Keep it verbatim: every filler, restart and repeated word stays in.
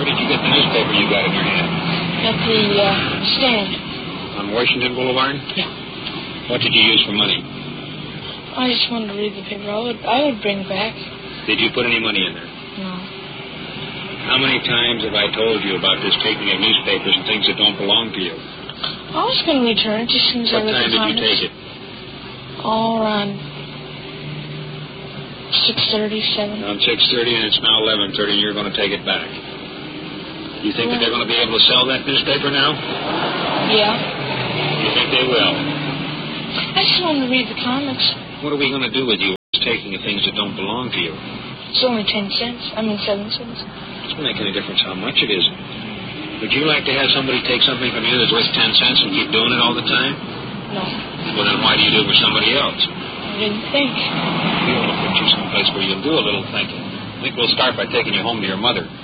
Where did you get the newspaper you got in your hand? At the uh, stand. On Washington Boulevard? Yeah. What did you use for money? I just wanted to read the paper. I would, I would bring it back. Did you put any money in there? No. How many times have I told you about this taking of newspapers and things that don't belong to you? I was going to return it just as soon as I What read time the did you comments. take it? All around six thirty, seven. Around six thirty, and it's now eleven thirty, and you're going to take it back. You think Yeah. that they're going to be able to sell that newspaper now? Yeah. You think they will? I just wanted to read the comics. What are we going to do with you taking the things that don't belong to you? It's only ten cents. I mean, seven cents. It doesn't make any difference how much it is. Would you like to have somebody take something from you that's worth ten cents and keep doing it all the time? No. Well, then why do you do it for somebody else? I didn't think. We want to put you someplace where you'll do a little thinking. I think we'll start by taking you home to your mother.